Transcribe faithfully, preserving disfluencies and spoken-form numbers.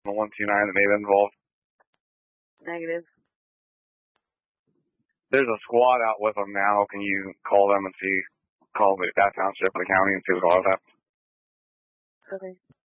The one two nine that may have been involved. Negative. There's a squad out with them now. Can you call them and see, call the, that township and the county and see what all of that? Okay.